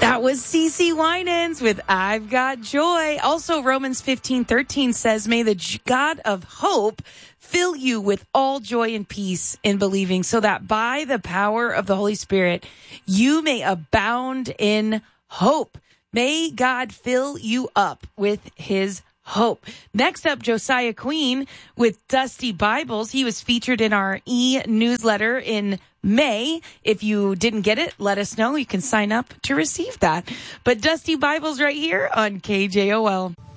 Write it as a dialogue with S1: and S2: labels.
S1: That was CeCe Winans with I've Got Joy. Also, Romans 15:13 says, may the God of hope fill you with all joy and peace in believing, so that by the power of the Holy Spirit, you may abound in hope. May God fill you up with his hope. Next up, Josiah Queen with Dusty Bibles. He was featured in our e-newsletter in May. If you didn't get it, let us know. You can sign up to receive that. But Dusty Bibles right here on KJOL.